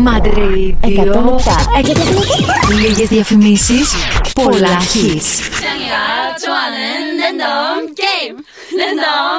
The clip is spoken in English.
Mad Radio 107. Λίγες διαφημίσεις, πολλά hits. 시장이가 좋아하는 랜덤 게임. 랜덤